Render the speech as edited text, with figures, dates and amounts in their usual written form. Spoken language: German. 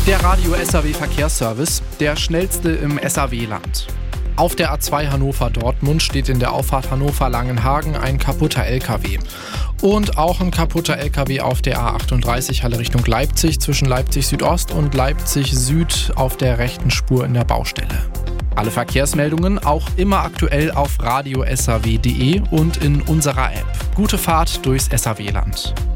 Der Radio SAW Verkehrsservice, der schnellste im SAW-Land. Auf der A2 Hannover-Dortmund steht in der Auffahrt Hannover-Langenhagen ein kaputter LKW. Und auch ein kaputter LKW auf der A38 Halle Richtung Leipzig zwischen Leipzig Südost und Leipzig Süd auf der rechten Spur in der Baustelle. Alle Verkehrsmeldungen auch immer aktuell auf radiosaw.de und in unserer App. Gute Fahrt durchs SAW-Land.